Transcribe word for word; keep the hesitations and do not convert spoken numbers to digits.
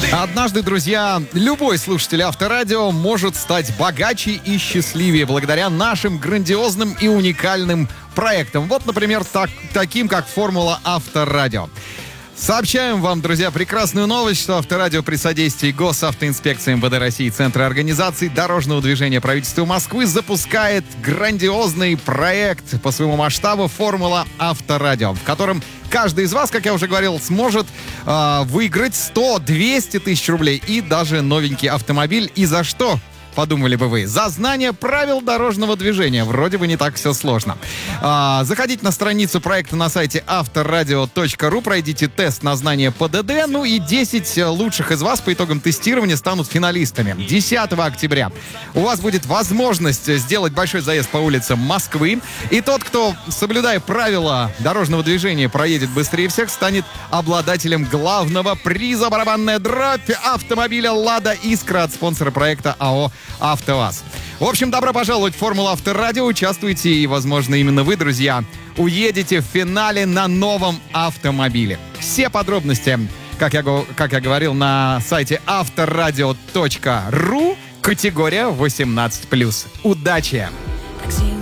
Однажды, друзья, любой слушатель Авторадио может стать богаче и счастливее благодаря нашим грандиозным и уникальным проектам. Вот, например, так, таким, как «Формула Авторадио». Сообщаем вам, друзья, прекрасную новость, что Авторадио при содействии Госавтоинспекции МВД России и Центра организации дорожного движения правительства Москвы запускает грандиозный проект по своему масштабу «Формула Авторадио», в котором каждый из вас, как я уже говорил, сможет э, выиграть сто-двести тысяч рублей и даже новенький автомобиль. И за что? Подумали бы вы. За знание правил дорожного движения. Вроде бы не так все сложно. А, заходите на страницу проекта на сайте авторадио точка ру, пройдите тест на знание ПДД, ну и десять лучших из вас по итогам тестирования станут финалистами. десятого октября у вас будет возможность сделать большой заезд по улицам Москвы, и тот, кто, соблюдая правила дорожного движения, проедет быстрее всех, станет обладателем главного приза. Барабанная дробь автомобиля «Лада Искра» от спонсора проекта АО «АвтоВАЗ». В общем, добро пожаловать в «Формулу Авторадио». Участвуйте, и, возможно, именно вы, друзья, уедете в финале на новом автомобиле. Все подробности, как я, как я говорил, на сайте авторадио точка ру, категория восемнадцать плюс. Удачи!